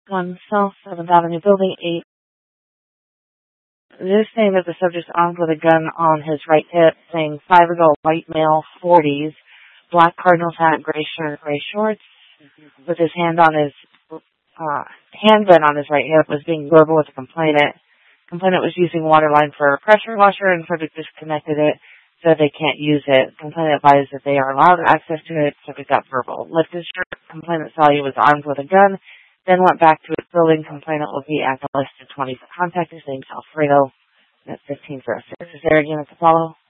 1 South 7th Avenue, Building 8. This saying that the subject's armed with a gun on his right hip, saying 5 ago, white male, 40s, black Cardinals hat, gray shirt, gray shorts, with his handgun on his right hip, was being verbal with the complainant. Complainant was using water line for a pressure washer, and subject disconnected it, so they can't use it. Complainant advised that they are allowed access to it, subject got verbal. Lifted shirt, complainant saw he was armed with a gun, then went back to his building. Complainant will be at the listed 20 for contact. His name's Alfredo at 1506. Is there a unit to follow?